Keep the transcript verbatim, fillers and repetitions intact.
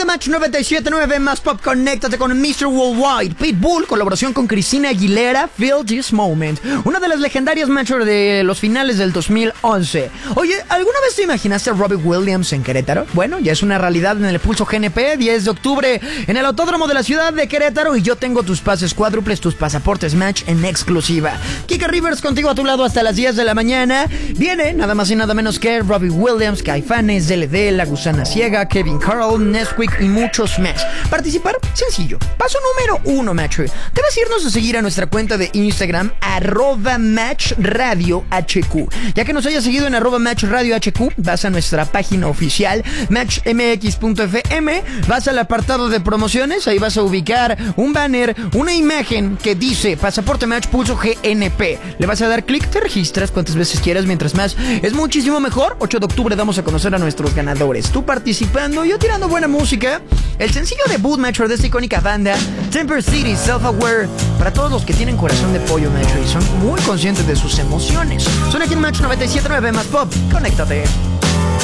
de Match noventa y siete punto nueve más Pop, conéctate con mister Worldwide. Pitbull, colaboración con Christina Aguilera, Feel This Moment. Una de las legendarias matches de los finales del dos mil once. Oye, ¿alguna vez te imaginaste a Robbie Williams en Querétaro? Bueno, ya es una realidad en el Pulso G N P, diez de octubre, en el Autódromo de la ciudad de Querétaro. Y yo tengo tus pases cuádruples, tus pasaportes Match en exclusiva. Kika Rivers contigo a tu lado hasta las diez de la mañana. Viene nada más y nada menos que Robbie Williams, Caifanes, D L D, La Gusana Ciega, Kevin Carl, Nesquik y muchos más. Participar, sencillo. Paso número uno, Match. Debes irnos a seguir a nuestra cuenta de Instagram, arroba Match Radio H Q. Ya que nos hayas seguido en arroba Match Radio H Q, vas a nuestra página oficial, match m x punto f m, vas al apartado de promociones, ahí vas a ubicar un banner, una imagen que dice Pasaporte Match Pulso G N P. Le vas a dar clic, te registras cuantas veces quieras, mientras más es muchísimo mejor. ocho de octubre damos a conocer a nuestros ganadores. Tú participando, yo tirando buena música. El sencillo debut, Metro, de esta icónica banda, Temper City, Self-Aware, para todos los que tienen corazón de pollo, Metro, y son muy conscientes de sus emociones. Son aquí en Match noventa y siete punto nueve más Pop. Conéctate.